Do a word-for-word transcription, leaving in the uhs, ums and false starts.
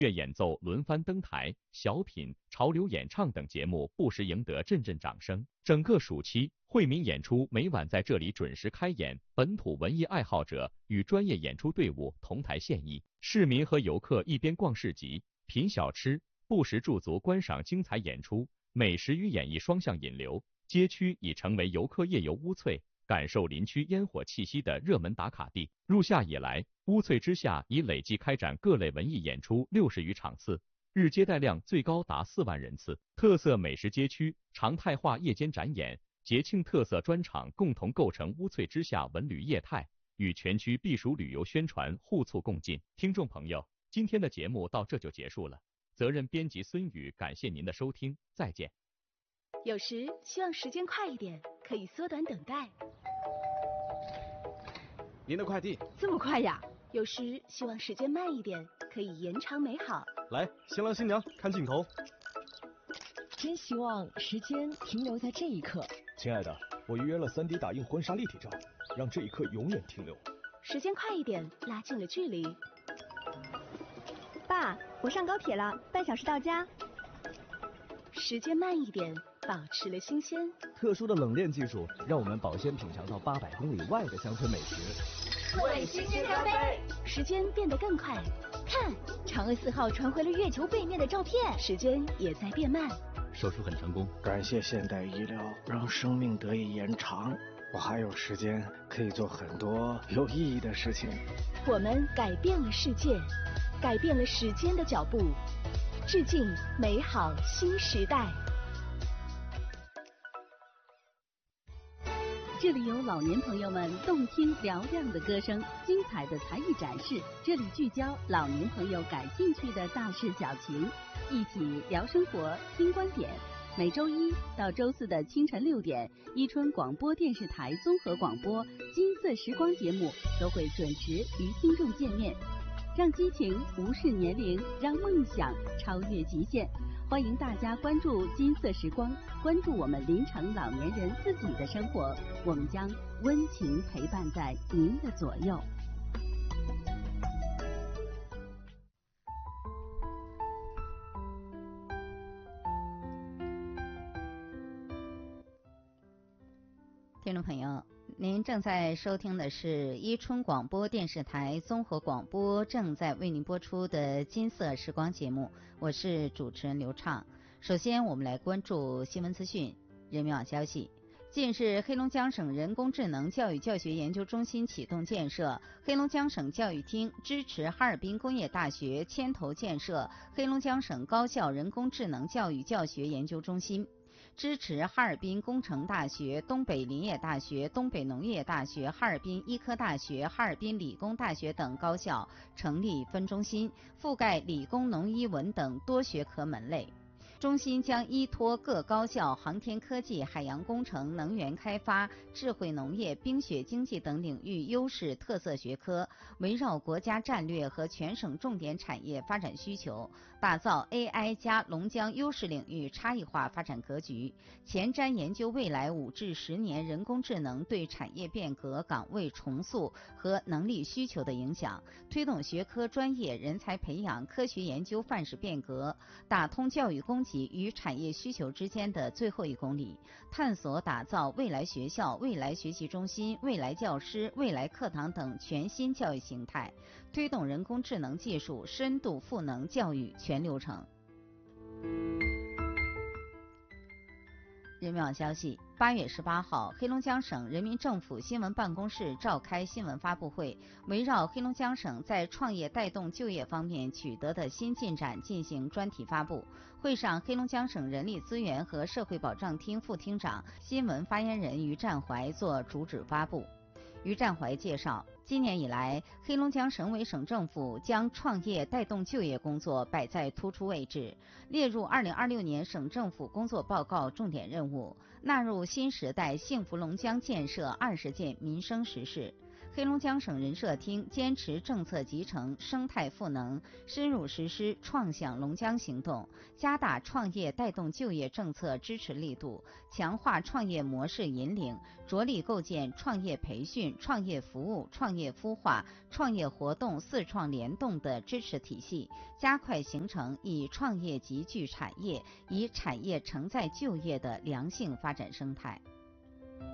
乐演奏轮番登台，小品、潮流演唱等节目不时赢得阵阵掌声。整个暑期，惠民演出每晚在这里准时开演，本土文艺爱好者与专业演出队伍同台献艺，市民和游客一边逛市集、品小吃，不时驻足观赏精彩演出，美食与演艺双向引流。街区已成为游客夜游乌翠、感受林区烟火气息的热门打卡地。入夏以来，乌翠之夏已累计开展各类文艺演出六十余场次，日接待量最高达四万人次。特色美食街区、常态化夜间展演、节庆特色专场共同构成乌翠之夏文旅业态，与全区避暑旅游宣传互促共进。听众朋友，今天的节目到这就结束了。责任编辑孙宇，感谢您的收听，再见。 有时希望时间快一点，可以缩短等待。 您的快递这么快呀？有时希望时间慢一点，可以延长美好。 来，新郎新娘看镜头。 真希望时间停留在这一刻。 亲爱的，我预约了 三 D 打印婚纱立体照，让这一刻永远停留。 时间快一点，拉近了距离。 爸，我上高铁了，半小时到家。 时间慢一点，保持了新鲜。 特殊的冷链技术让我们保鲜品尝到八百公里外的乡村美食。 为新鲜干杯！ 时间变得更快， 看，嫦娥四号传回了月球背面的照片。 时间也在变慢。 手术很成功， 感谢现代医疗，让生命得以延长。我还有时间可以做很多有意义的事情。 我们改变了世界，改变了时间的脚步，致敬美好新时代。 这里有老年朋友们动听嘹亮的歌声，精彩的才艺展示。这里聚焦老年朋友感兴趣的大事小情，一起聊生活、听观点。每周一到周四的清晨六点，伊春广播电视台综合广播《金色时光》节目都会准时与听众见面，让激情无视年龄，让梦想超越极限。欢迎大家关注金色时光，关注我们临城老年人自己的生活，我们将温情陪伴在您的左右。听众朋友，您正在收听的是伊春广播电视台综合广播正在为您播出的金色时光节目，我是主持人刘畅。首先我们来关注新闻资讯。人民网消息，近日黑龙江省人工智能教育教学研究中心启动建设，黑龙江省教育厅支持哈尔滨工业大学牵头建设黑龙江省高校人工智能教育教学研究中心，支持哈尔滨工程大学、东北林业大学、东北农业大学、哈尔滨医科大学、哈尔滨理工大学等高校成立分中心，覆盖理工、农医文等多学科门类。中心将依托各高校航天科技、海洋工程、能源开发、智慧农业、冰雪经济等领域优势特色学科，围绕国家战略和全省重点产业发展需求，打造 A I 加龙江优势领域差异化发展格局，前瞻研究未来五至十年人工智能对产业变革、岗位重塑和能力需求的影响，推动学科专业人才培养、科学研究范式变革，打通教育供给与产业需求之间的最后一公里，探索打造未来学校、未来学习中心、未来教师、未来课堂等全新教育形态，推动人工智能技术深度赋能教育全流程。人民网消息，八月十八号，黑龙江省人民政府新闻办公室召开新闻发布会，围绕黑龙江省在创业带动就业方面取得的新进展进行专题发布。会上，黑龙江省人力资源和社会保障厅副厅长、新闻发言人于占怀作主旨发布。于占怀介绍，今年以来，黑龙江省委省政府将创业带动就业工作摆在突出位置，列入二零二六年省政府工作报告重点任务，纳入新时代幸福龙江建设二十件民生实事。 黑龙江省人社厅坚持政策集成、生态赋能，深入实施创想龙江行动，加大创业带动就业政策支持力度，强化创业模式引领，着力构建创业培训、创业服务、创业孵化、创业活动四创联动的支持体系，加快形成以创业集聚产业、以产业承载就业的良性发展生态。